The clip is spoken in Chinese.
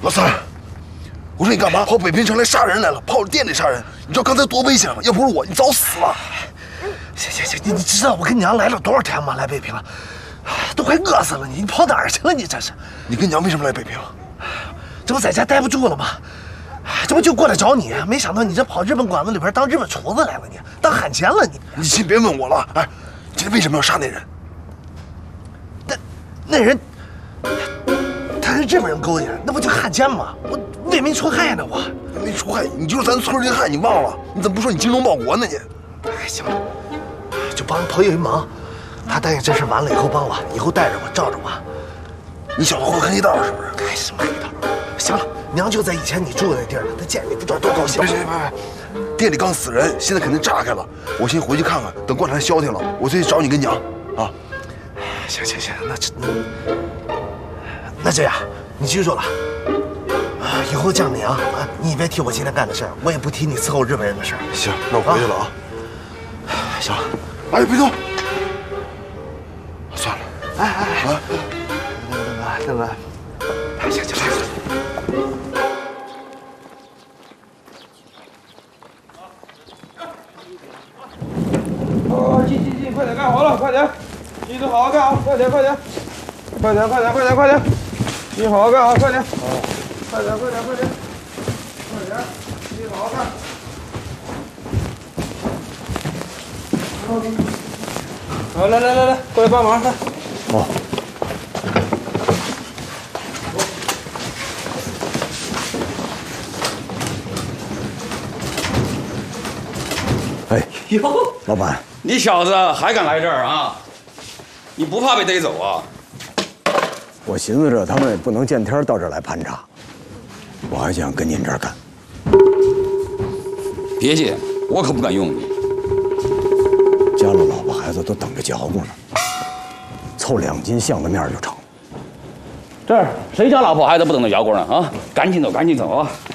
老三，我说你干嘛跑北平城来杀人来了？跑我店里杀人，你知道刚才多危险吗？要不是我，你早死了。 行，你知道我跟娘来了多少天吗？来北平了，都快饿死了。你跑哪儿去了？你这是？ 你跟娘为什么来北平？ 这不在家待不住了吗？这不就过来找你？没想到你这跑日本馆子里边当日本厨子来了，你当汉奸了你？ 你先别问我了。哎，今天为什么要杀那人？ 那人，他跟日本人勾结，那不就汉奸吗？我为民除害呢，我为民除害，你就是咱村人害，你忘了？你怎么不说你精忠报国呢你？ 哎，行了，就帮朋友一忙，他答应这事完了以后帮我，以后带着我，罩着我。 你小子混黑道是不是？ 哎，什么黑道？行了，娘就在以前你住的那地儿呢，她见你不知道多高兴。 别，店里刚死人，现在肯定炸开了。我先回去看看，等过两天消停了，我再去找你跟娘啊。 行，那这样，你记住了，以后叫娘啊，你别提我今天干的事儿，我也不提你伺候日本人的事儿。 行，那我回去了啊。 行了， 哎，别动，算了。 哎，大哥，行。 哦，进，快点干活了，快点，一直好好干啊，快点，你好好干啊，快点，快点，你好好干。好，来，过来帮忙，快。 哦。哎， 哟， 老板， 你小子还敢来这儿啊？你不怕被逮走啊？ 我寻思着他们不能见天到这儿来盘查，我还想跟您这儿干。 别介，我可不敢用你。 家里老婆孩子都等着嚼咕呢，凑2斤巷子面就成。 这儿谁家老婆孩子不等着摇滚呢？啊，赶紧走啊！